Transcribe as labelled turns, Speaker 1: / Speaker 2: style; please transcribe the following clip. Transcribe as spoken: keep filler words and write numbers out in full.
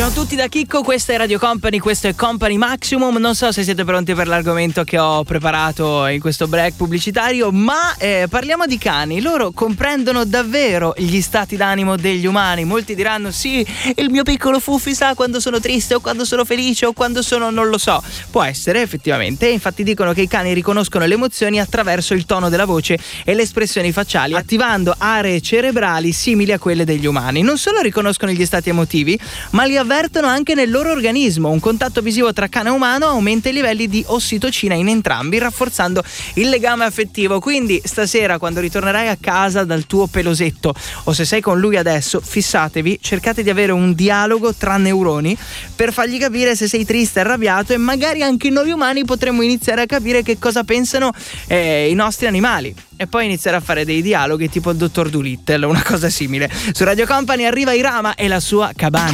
Speaker 1: Ciao a tutti da Chicco, questa è Radio Company, questo è Company Maximum. Non so se siete pronti per l'argomento che ho preparato in questo break pubblicitario, ma eh, parliamo di cani. Loro comprendono davvero gli stati d'animo degli umani. Molti diranno sì, il mio piccolo Fuffi sa quando sono triste o quando sono felice o quando sono non lo so. Può essere effettivamente, infatti dicono che i cani riconoscono le emozioni attraverso il tono della voce e le espressioni facciali, attivando aree cerebrali simili a quelle degli umani. Non solo riconoscono gli stati emotivi, ma li avvertono anche nel loro organismo. Un contatto visivo tra cane e umano aumenta i livelli di ossitocina in entrambi, rafforzando il legame affettivo. Quindi stasera, quando ritornerai a casa dal tuo pelosetto, o se sei con lui adesso, fissatevi, cercate di avere un dialogo tra neuroni per fargli capire se sei triste e arrabbiato, e magari anche noi umani potremmo iniziare a capire che cosa pensano eh, i nostri animali, e poi iniziare a fare dei dialoghi tipo il dottor Dolittle, una cosa simile. Su Radio Company arriva Irama e la sua cabana.